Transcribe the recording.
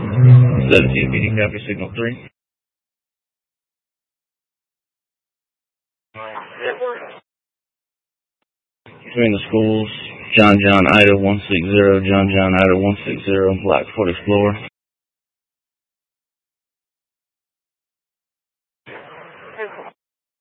17 meeting, copy signal 3. Between the schools, John Ida 160, John Ida 160, Blackfoot Explorer.